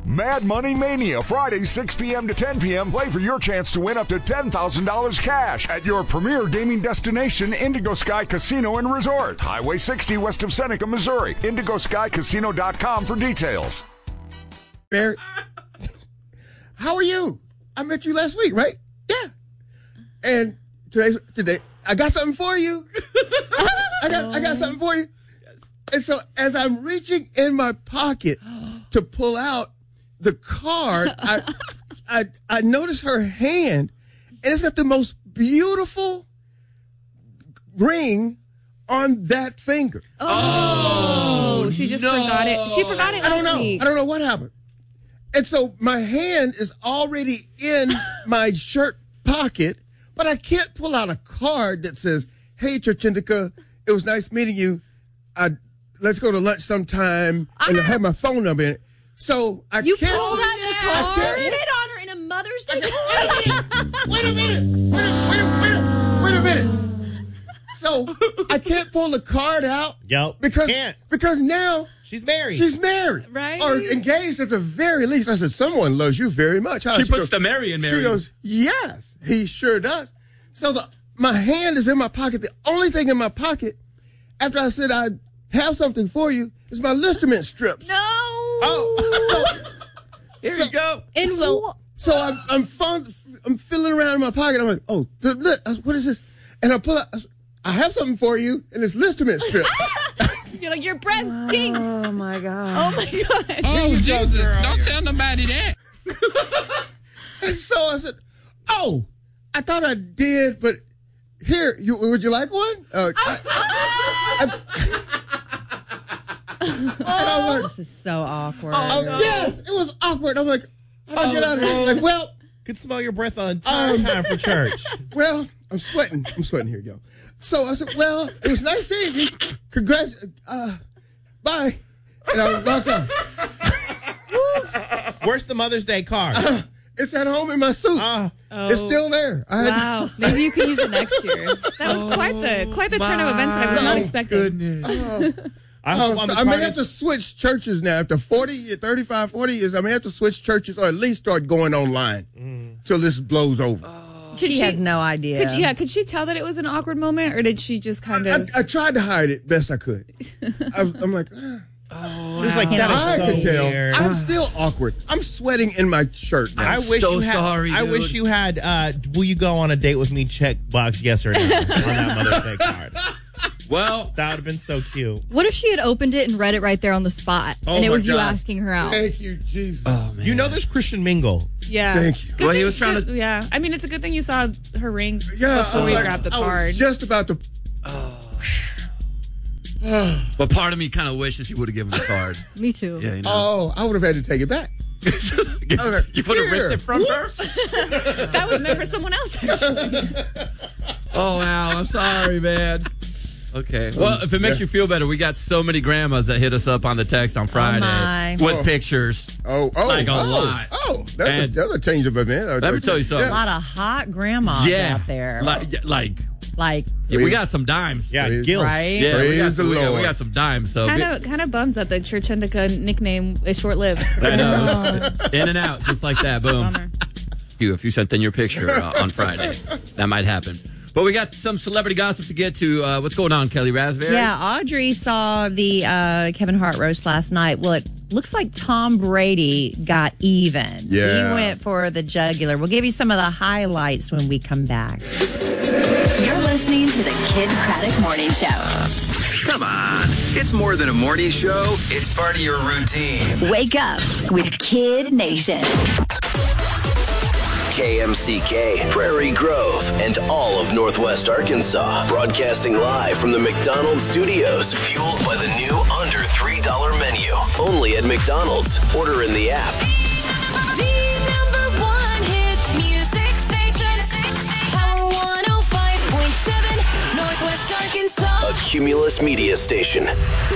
Mad Money Mania, Friday, 6 p.m. to 10 p.m. Play for your chance to win up to $10,000 cash at your premier gaming destination, Indigo Sky Casino and Resort. Highway 60 west of Seneca, Missouri. IndigoSkyCasino.com for details. Barry, how are you? I met you last week, right? Yeah. And today, I got something for you. I got something for you. And so as I'm reaching in my pocket to pull out the card, I notice her hand, and it's got the most beautiful ring on that finger. Oh, she just forgot it. She forgot it last week. I don't know what happened. And so my hand is already in my shirt pocket, but I can't pull out a card that says, "Hey, Church Indica, it was nice meeting you. Let's go to lunch sometime," and I have my phone number in it. So I You can't. pulled out the card? You hit on her in a Mother's Day card? Wait a minute. So I can't pull the card out. Yep. Because now she's married. She's married. Right. Or engaged at the very least. I said, someone loves you very much. Huh? She puts the Mary in Mary. She goes, yes, he sure does. So my hand is in my pocket. The only thing in my pocket, after I said I'd have something for you, is my Listerman strips. No. Here you go. And So I'm feeling around in my pocket. I'm like, oh, what is this? And I pull out, I have something for you, and it's Listerman strip. You're like, your breath stinks. Oh, my God. Oh, my God. Oh, Jesus. Don't tell nobody that. And so I said, oh, I thought I did, but here, would you like one? And I was like, This is so awkward. yes, it was awkward. I'm like, how do I get out of here? Like, well, Could smell your breath the entire time for church. well, I'm sweating. Here you go. So I said, well, it was nice seeing you. Congrats. Bye. And I walked off. Where's the Mother's Day card? It's at home in my suit. It's still there. Wow. Maybe you can use it next year. That was quite the turn of events that I was not expecting. I may have to switch churches now. After 35, 40 years, I may have to switch churches or at least start going online till this blows over. She has no idea. Could she tell that it was an awkward moment, or did she just kind of... I tried to hide it best I could. I'm like... She's like, that I is can so tell. weird. I'm still awkward. I'm sweating in my shirt now. I wish you had, will you go on a date with me? Check box yes or no on that Mother's Day card. Well, that would have been so cute. What if she had opened it and read it right there on the spot, and it was you asking her out? Thank you, Jesus. oh, man. You know there's Christian Mingle. Yeah. Thank you. Good Well, he thing- was trying to- Yeah. I mean, it's a good thing you saw her ring Yeah, before we grabbed the I card. was just about to... But part of me kind of wishes he would have given the card. Me too. Yeah, you know. Oh, I would have had to take it back. You put a Here. wrist from her? That was meant for someone else, actually. Oh, Al, I'm sorry, man. Okay. Well, if it makes you feel better, we got so many grandmas that hit us up on the text on Friday my. with pictures. Like a lot. That's a change of event. Let me tell you A something. lot of hot grandmas out there. Like we got some dimes. Yeah, Praise- gills. Right? Yeah, Praise the Lord. We got some dimes. So Kind of bums that the Church Indica nickname is short-lived. I know. In and out, just like that. Boom. Bummer. If you sent in your picture on Friday, that might happen. But we got some celebrity gossip to get to. What's going on, Kelly Raspberry? Yeah, Audrey saw the Kevin Hart roast last night. Well, it looks like Tom Brady got even. Yeah. He went for the jugular. We'll give you some of the highlights when we come back. You're listening to the Kid Craddock Morning Show. Come on. It's more than a morning show. It's part of your routine. Wake up with Kid Nation. KMCK, Prairie Grove, and all of Northwest Arkansas. Broadcasting live from the McDonald's studios. Fueled by the new under $3 menu. Only at McDonald's. Order in the app. The number one hit music station. Power 105.7, Northwest Arkansas. A Cumulus Media Station.